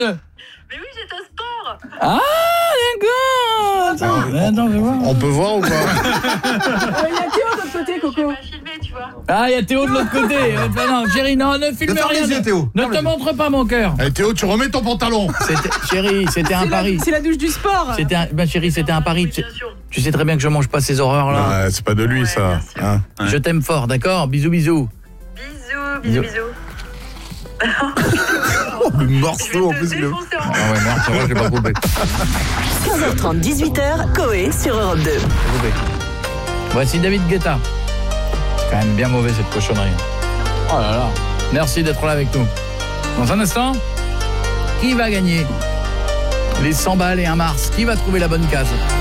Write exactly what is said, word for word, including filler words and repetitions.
Mais oui, j'étais au sport. Ah, d'accord. Attends, attends, je vais voir. On peut voir ou pas? Il y a Théo de l'autre côté, Coco. Pas filmé, tu vois. Ah, il y a Théo de l'autre côté. Euh, non, chérie, non, ne filme ferme rien. les yeux, Théo. Ne te montre pas mon cœur. Allez Théo, tu remets ton pantalon. C'était, chérie, c'était un C'est la- pari. C'est la douche du sport. C'était un, ben chérie, c'était un pari. Oui, Tu, bien sûr. tu sais très bien que je mange pas ces horreurs là. Ouais, c'est pas de lui Ouais, ça. bien sûr. Hein. Je t'aime fort, d'accord? Bisous, bisous. Bisous, bisous, bisous. Le morceau en Je vais plus. te Le... défoncer en Ah ouais, merde, c'est vrai, j'ai pas coupé. quinze heures trente, dix-huit heures, Coé sur Europe deux. Coupé. Voici David Guetta. C'est quand même bien mauvais cette cochonnerie. Oh là là. Merci d'être là avec nous. Dans un instant, qui va gagner les cent balles et un Mars? Qui va trouver la bonne case?